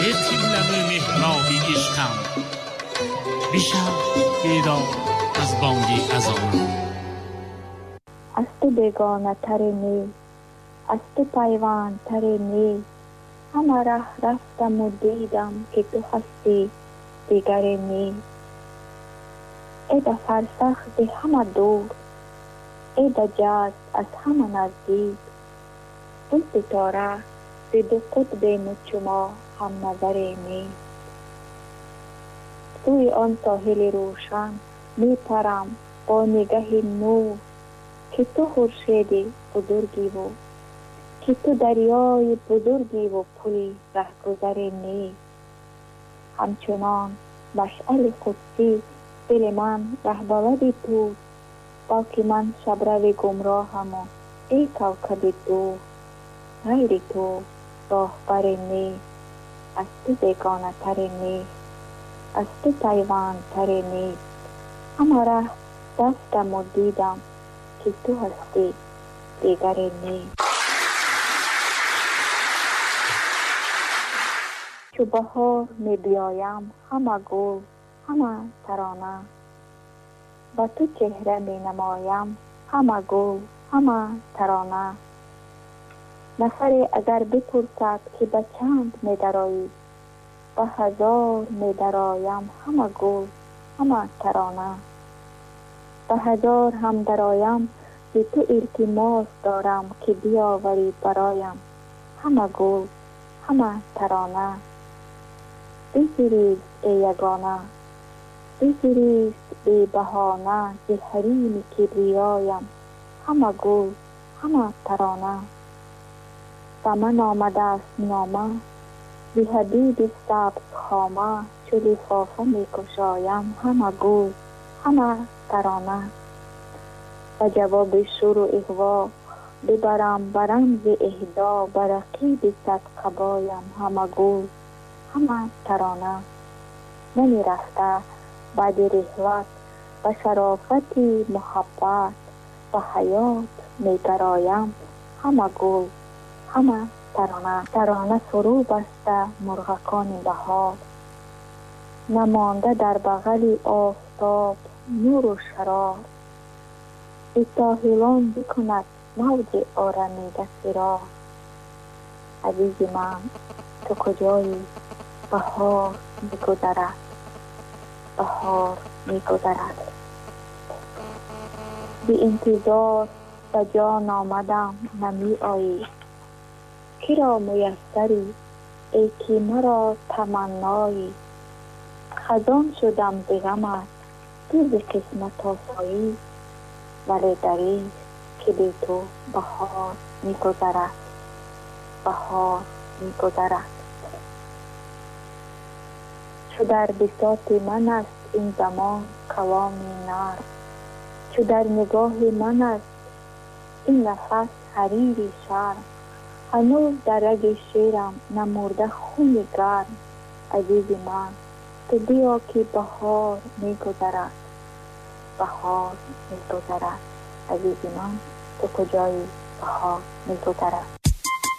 تیلم محرابی عشقم بشم بیدار از بانگی اذانم. از تو بیگانه تر نی، از تو پیوند تر نی، همه ره رفتم و دیدم که تو هستی دیگر نی. ای ده فرسخ ز همه دور، ای ده جست از همه نزدیک، این ستاره ز دو قطب چما هم نظر نی. سوی آن ساحل روشن می پرم با نگه نور، که تو خورشید بزرگی و که تو دریای بزرگی و پل رهگذر نی. همچنان مشعل قدسی دل من رهبرد تو، با که من شبرو گمراهم و ای کوکب تو، غیر تو راهبر نی. از تو بیگانه تر نی، از تو پیوند تر نی، همه ره رفتم و دیدم که تو هستی دیگر نی. چو بهار می بیایم همه گل همه ترانه، با تو چهره می نمایم همه گل همه ترانه. نفری اگر بپرسد که به چند می درآیی، به هزار می درآیم همه گل همه ترانه. به هزار هم درآیم ز تو التماس دارم که بیاوری برایم همه گل همه ترانه. بگریز ای یگانه، بگریز بی بهانه، ز حریم کبریایم همه گل همه ترانه. به من آمده است نامه ز حبیب سبز خامه، چو لفافه می گشایم همه گل همه ترانه. و جواب شور و اغوا ببرم برم ز اهدا، به رقیب صد قبایم همه گل همه ترانه. نمی رفته بعد رحلت و شرافت محبت، و حیات می گرایم همه گل همه ترانه. ترانه فرو بسته مرغکان بهار، نمانده در بغل آفتاب نور و شرار. به ساحلان بکند موج آرمیده فرار. عزیز من تو کجایی؟ بهار می‌گذرد، بهار می‌گذرد. بی انتظار به جان آمدم نمی آیی، کی را میسری ای که مرا تمنایی. خزان شدم ز غمت تو ز قسمت آسایی، ولی دریغ که بی تو بهار می‌گذرد، بهار می‌گذرد. چو در بساط من است این زمان کلام نرم، چو در نگاه من است این نفس حریر شرم. هنوز در رگ شیرم نمرده خون گرم. عزیز من تو بیا که بهار می‌گذرد، بهار می‌گذرد. عزیز من تو کجایی؟ بهار می‌گذرد.